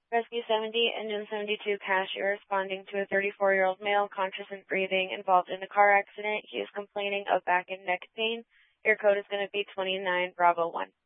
Rescue 70, Engine 72 Cash, you're responding to a 34-year-old male, conscious and breathing, involved in a car accident. He is complaining of back and neck pain. Your code is going to be 29 Bravo 1.